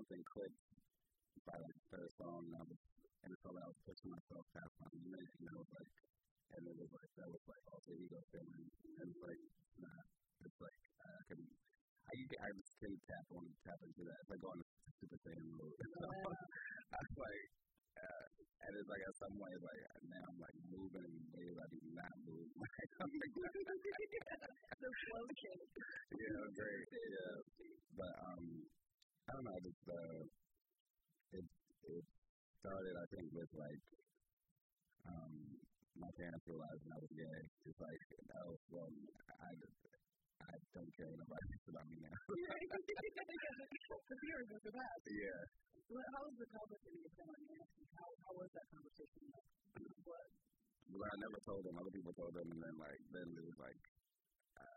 something clicked by like the third song, and I felt like I was pushing myself past my limit, and I was like, and it was like that was like alter ego feeling, and it's like nah, it's like I couldn't. I just couldn't tap into that. It's like going to Super Saiyan mode. I was like, and it's like at some way, like now I'm like moving in ways I do not move. The flow change. Yeah, great. Yeah, but I don't know. Just it started, I think, with like my parents realizing I was gay. It's like, oh, well, I don't care what nobody thinks about me now. The fear is the best. Yeah. How was the conversation with them? How was that conversation? What? Well, I never told them. Other people told them, and then it was like